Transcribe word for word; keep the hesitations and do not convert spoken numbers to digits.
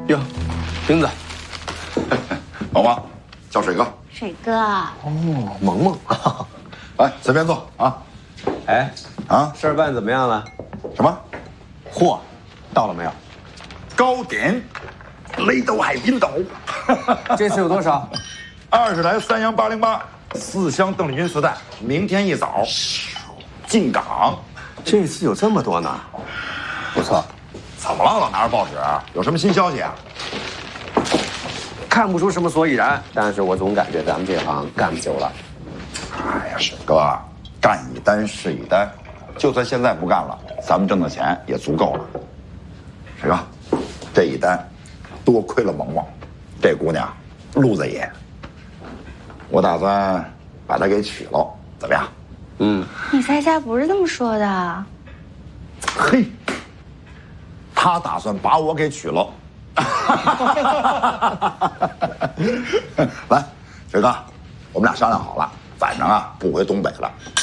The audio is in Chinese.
哟，瓶子， 萌萌，叫水哥。 水哥。 哦，萌萌， 来，随便坐啊。 哎， 啊， 事儿办怎么样了？ 什么？ 货到了没有？ 糕点，雷斗海滨岛。 这次有多少？ 二十来三阳八零八，四箱邓丽君磁带，明天一早进港。 这次有这么多呢，不错。 怎么了？老拿着报纸，有什么新消息啊？ 看不出什么所以然，但是我总感觉咱们这行干不久了。 哎呀，水哥，干一单是一单，就算现在不干了，咱们挣的钱也足够了。水哥，这一单多亏了萌萌，这姑娘路子野，我打算把她给娶了，怎么样？ 嗯， 你在家不是这么说的。 嘿，他打算把我给娶了。来，水哥，我们俩商量好了，晚上啊不回东北了，